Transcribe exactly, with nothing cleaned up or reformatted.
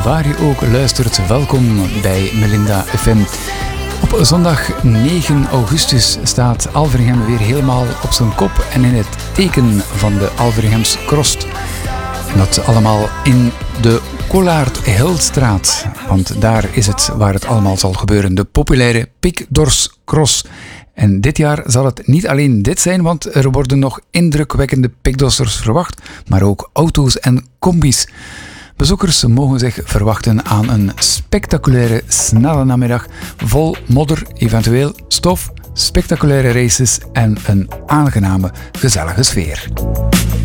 waar je ook luistert, welkom bij Melinda F M. Op zondag negen augustus staat Alvergem weer helemaal op zijn kop en in het teken van de Alvergems Crost. En dat allemaal in de Collaert-Hillstraat, want daar is het waar het allemaal zal gebeuren. De populaire Pikdors Cross. En dit jaar zal het niet alleen dit zijn, want er worden nog indrukwekkende pikdossers verwacht, maar ook auto's en combis. Bezoekers mogen zich verwachten aan een spectaculaire snelle namiddag vol modder, eventueel stof, spectaculaire races en een aangename, gezellige sfeer.